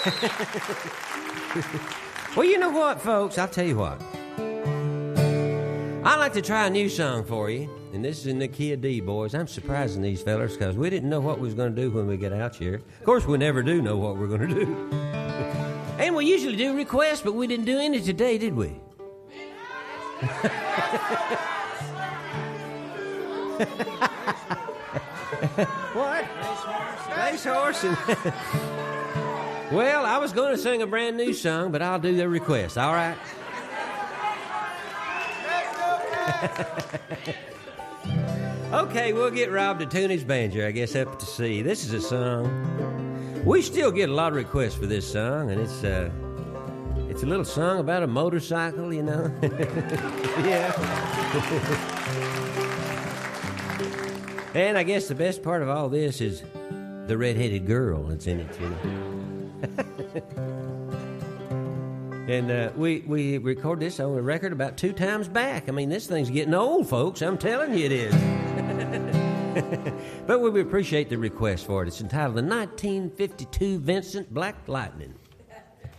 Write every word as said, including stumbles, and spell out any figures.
Well, you know what, folks? I'll tell you what. I'd like to try a new song for you, and this is in the key of D, boys. I'm surprising these fellers because we didn't know what we was going to do when we get out here. Of course, we never do know what we're going to do. And we usually do requests, but we didn't do any today, did we? What? Racehorse. And well, I was going to sing a brand new song, but I'll do the request, all right? Okay, we'll get Rob to tune his banjo, I guess, up to C. This is a song. We still get a lot of requests for this song, and it's uh, it's a little song about a motorcycle, you know. Yeah. And I guess the best part of all this is the red-headed girl that's in it, you know. And uh, we, we record this on a record about two times back. I mean, this thing's getting old, folks. I'm telling you it is. But we appreciate the request for it. It's entitled the nineteen fifty-two Vincent Black Lightning.